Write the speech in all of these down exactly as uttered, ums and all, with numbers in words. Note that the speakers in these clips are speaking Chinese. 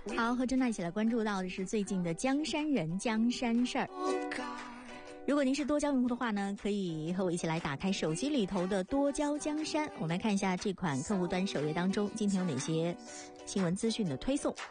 好，和珍娜一起来关注到的是最近的江山人江山事儿。如果您是多焦用户的话呢，可以和我一起来打开手机里头的多焦江山，我们来看一下这款客户端首页当中今天有哪些新闻资讯的推送。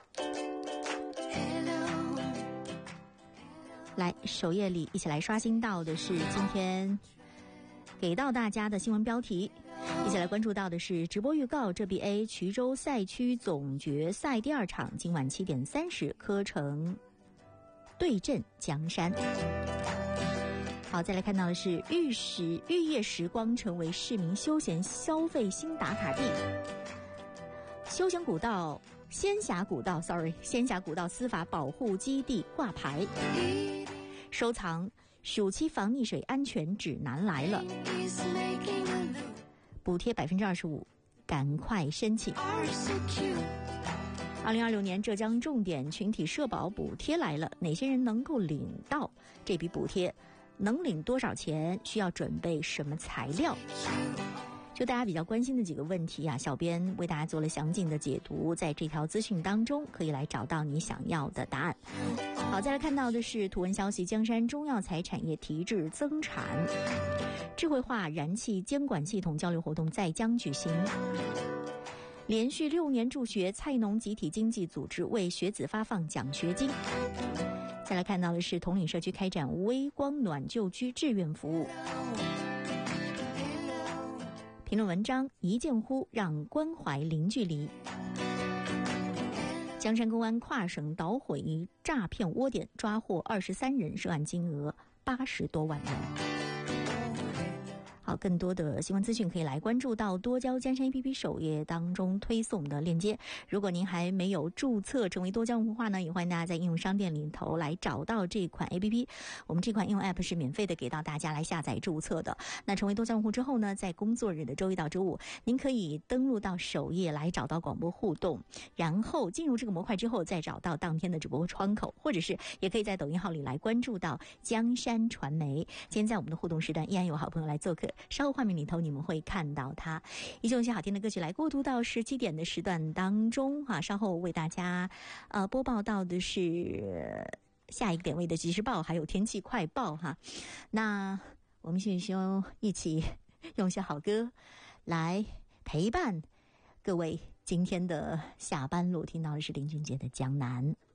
来，首页里一起来刷新到的是今天给到大家的新闻标题，一起来关注到的是直播预告，浙 B A 衢州赛区总决赛第二场今晚七点三十，科城对阵江山。好，再来看到的是玉石玉叶时光成为市民休闲消费新打卡地，休闲古道仙峡古道 sorry 仙峡古道司法保护基地挂牌，收藏暑期防溺水安全指南来了，补贴百分之二十五，赶快申请。二零二六年浙江重点群体社保补贴来了，哪些人能够领到这笔补贴？能领多少钱？需要准备什么材料？就大家比较关心的几个问题啊，小编为大家做了详尽的解读，在这条资讯当中可以来找到你想要的答案。好，再来看到的是图文消息，江山中药材产业提质增产，智慧化燃气监管系统交流活动在江举行。连续六年助学，菜农集体经济组织为学子发放奖学金。再来看到的是统领社区开展微光暖旧居志愿服务。评论文章，一剑呼让关怀零距离。江山公安跨省捣毁诈骗窝点，抓获二十三人，涉案金额八十多万元。好，更多的新闻资讯可以来关注到多焦江山 A P P 首页当中推送的链接。如果您还没有注册成为多焦用户的话呢，也欢迎大家在应用商店里头来找到这款 A P P。我们这款应用 App 是免费的，给到大家来下载注册的。那成为多焦用户之后呢，在工作日的周一到周五，您可以登录到首页来找到广播互动，然后进入这个模块之后，再找到当天的直播窗口，或者是也可以在抖音号里来关注到江山传媒。今天在我们的互动时段，依然有好朋友来做客。稍后画面里头你们会看到它，依旧有些好听的歌曲来过渡到十七点的时段当中哈、啊。稍后为大家呃播报到的是下一个点位的即时报，还有天气快报哈。那我们继续一起用一些好歌来陪伴各位今天的下班路，听到的是林俊杰的《江南》。